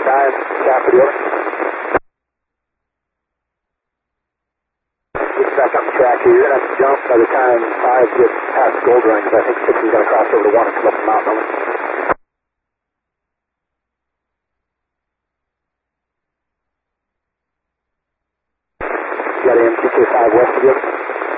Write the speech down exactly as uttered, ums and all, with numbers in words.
five, Stafford, over. Get back on the track here. You're going to have to jump by the time five gets past Gold Run, because I think six is going to cross over to one and come up the mountain. Over. You got A M T K five west of you.